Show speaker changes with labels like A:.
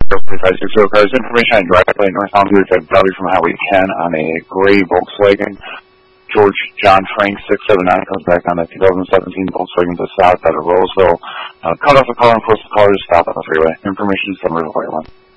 A: 3560 cars. Information on drive plate northbound Route W from Highway 10 on a gray Volkswagen. George John Frank 679 comes back on a 2017 Volkswagen Passat out of Roseville. Cut off a car and force the caller to stop on the freeway. Information summary of Whiteland.